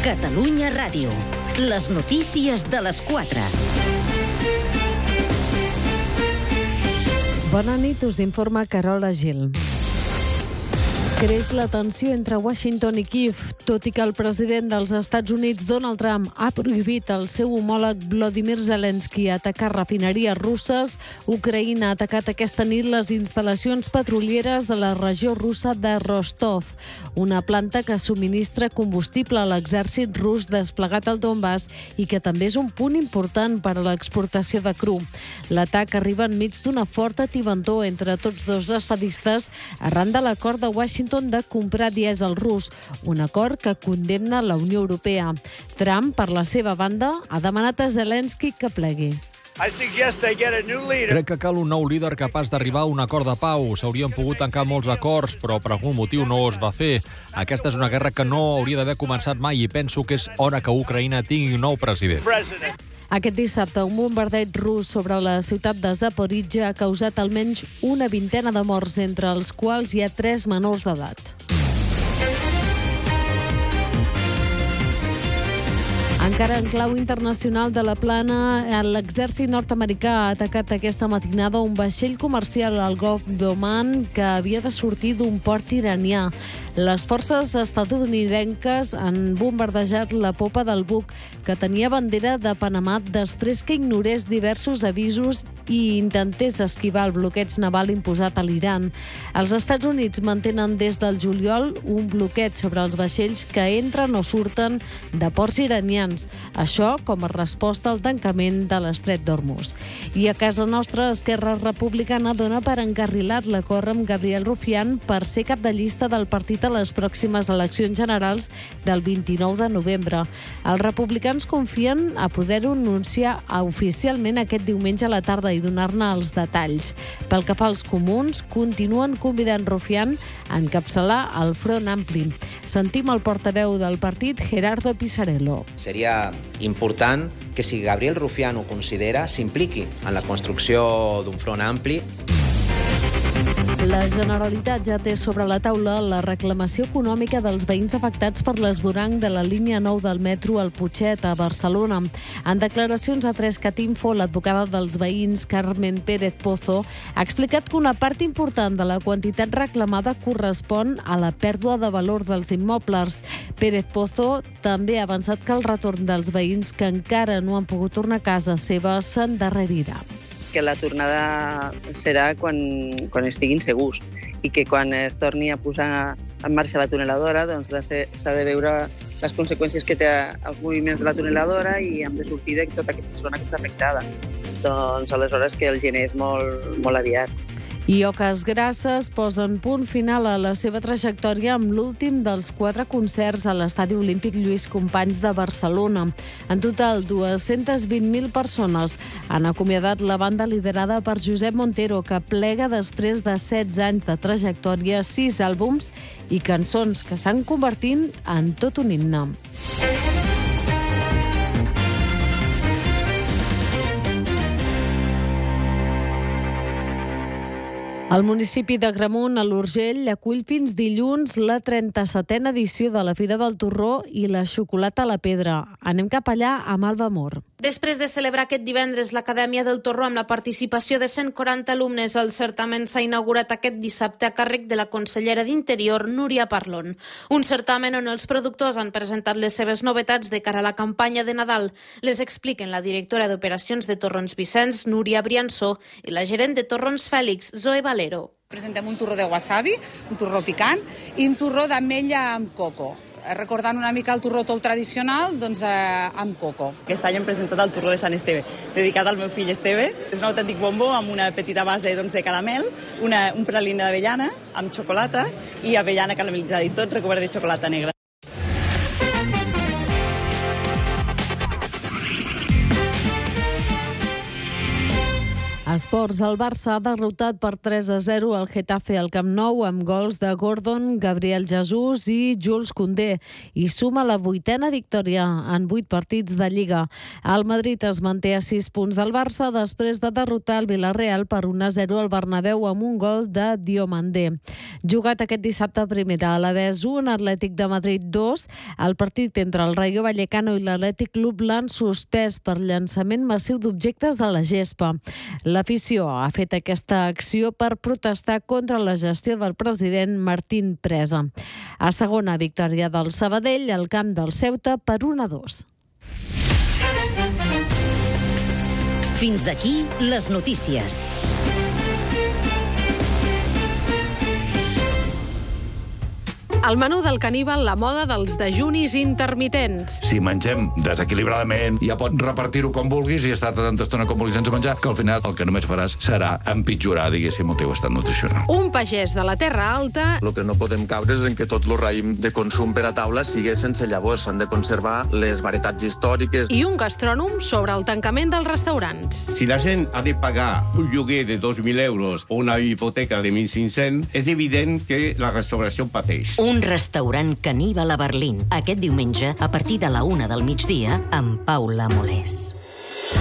Catalunya Ràdio. Les notícies de les 4. Bona nit, us informa Carola Gil. Creix la tensió entre Washington i Kíev, tot i que el president dels Estats Units, Donald Trump, ha prohibit al seu homòleg Volodymyr Zelensky atacar refineries russes. Ucraïna ha atacat aquesta nit les instal·lacions petrolieres de la regió russa de Rostov, una planta que subministra combustible a l'exèrcit rus desplegat al Donbass i que també és un punt important per a l'exportació de cru. L'atac arriba enmig d'una forta tibantor entre tots dos estadistes arran de l'acord de Washington de comprar dièsel rus, un acord que condemna la Unió Europea. Trump, per la seva banda, ha demanat a Zelensky que plegui. Crec que cal un nou líder capaç d'arribar a un acord de pau. S'haurien pogut tancar molts acords, però per algun motiu no es va fer. Aquesta és una guerra que no hauria d'haver començat mai i penso que és hora que Ucraïna tingui un nou president. Aquest dissabte, un bombardeig rus sobre la ciutat de Zaporizhia ha causat almenys una vintena de morts, entre els quals hi ha 3 menors d'edat. Encara en clau internacional de la plana, l'exèrcit nord-americà ha atacat aquesta matinada un vaixell comercial al Golf d'Oman que havia de sortir d'un port iranià. Les forces estatunidenques han bombardejat la popa del buc, que tenia bandera de Panamà, després que ignorés diversos avisos i intentés esquivar el bloqueig naval imposat a l'Iran. Els Estats Units mantenen des del juliol un bloqueig sobre els vaixells que entren o surten de ports iranians. Això com a resposta al tancament de l'estret d'Hormuz. I a casa nostra, Esquerra Republicana dona per encarrilat l'acord amb Gabriel Rufián per ser cap de llista del partit a les pròximes eleccions generals del 29 de novembre. Els republicans confien a poder-ho anunciar oficialment aquest diumenge a la tarda i donar-ne els detalls. Pel que fa als comuns, continuen convidant Rufián a encapçalar el Front Ampli. Sentim el portaveu del partit, Gerardo Pisarello. Seria important que, si Gabriel Rufián ho considera, s'impliqui en la construcció d'un front ampli. La Generalitat ja té sobre la taula la reclamació econòmica dels veïns afectats per l'esvoranc de la línia 9 del metro al Putxet, a Barcelona. En declaracions a 3catinfo, l'advocada dels veïns, Carmen Pérez Pozo, ha explicat que una part important de la quantitat reclamada correspon a la pèrdua de valor dels immobles. Pérez Pozo també ha avançat que el retorn dels veïns que encara no han pogut tornar a casa seva s'endarrerirà. Que la tornada serà quan estiguin segurs i que quan es torni a posar en marxa la tuneladora doncs s'ha de veure les conseqüències que té els moviments de la tuneladora i hem de sortir de tota aquesta zona que està afectada. Doncs aleshores que el gener és molt aviat. I Oques Grasses posen punt final a la seva trajectòria amb l'últim dels 4 concerts a l'Estadi Olímpic Lluís Companys de Barcelona. En total, 220.000 persones han acomiadat la banda liderada per Josep Montero, que plega després de 16 anys de trajectòria, 6 àlbums i cançons que s'han convertit en tot un himne. El municipi d'Agramunt, a l'Urgell, acull fins dilluns la 37a edició de la Fira del Torró i la Xocolata a la Pedra. Anem cap allà amb Alba Mor. Després de celebrar aquest divendres l'Acadèmia del Torró amb la participació de 140 alumnes, el certamen s'ha inaugurat aquest dissabte a càrrec de la consellera d'Interior, Núria Parlon. Un certamen on els productors han presentat les seves novetats de cara a la campanya de Nadal. Les expliquen la directora d'Operacions de Torrons Vicenç, Núria Briansó, i la gerent de Torrons Fèlix, Zoe Valero. Presentem un torró de wasabi, un torró picant i un torró d'ametlla amb coco, recordant una mica el torró tou tradicional, doncs amb coco. Aquest any hem presentat el torró de Sant Esteve, dedicat al meu fill Esteve. És un autèntic bombó amb una petita base de caramel, un praline d'avellana amb xocolata i avellana caramelitzada i tot recobert de xocolata negra. Esports, el Barça ha derrotat per 3-0 el Getafe al Camp Nou amb gols de Gordon, Gabriel Jesús i Jules Koundé i suma la 8ª victòria en 8 partits de Lliga. El Madrid es manté a 6 punts del Barça després de derrotar el Villarreal per 1-0 al Bernabéu amb un gol de Diomandé. Jugat aquest dissabte a primera, a l'Alavés 1, Atlètic de Madrid 2. El partit entre el Rayo Vallecano i l'Atlètic Club l'han suspès per llançament massiu d'objectes a la gespa. L'afició ha fet aquesta acció per protestar contra la gestió del president Martín Presa. A segona, victòria del Sabadell al camp del Ceuta per 1-2. Fins aquí les notícies. El menú del caníbal, la moda dels dejunis intermitents. Si mengem desequilibradament, ja pots repartir-ho com vulguis i estar tanta estona com vulguis sense menjar, que al final el que només faràs serà empitjorar, diguéssim, el teu estat nutricional. Un pagès de la Terra Alta. El que no podem caure és en que tot el raïm de consum per a taula sigui sense llavors. S'han de conservar les varietats històriques. I un gastrònom sobre el tancament dels restaurants. Si la gent ha de pagar un lloguer de 2.000 euros o una hipoteca de 1.500, és evident que la restauració pateix. Un restaurant caníbal a Berlín, aquest diumenge a partir de la 1 del migdia amb Paula Molés.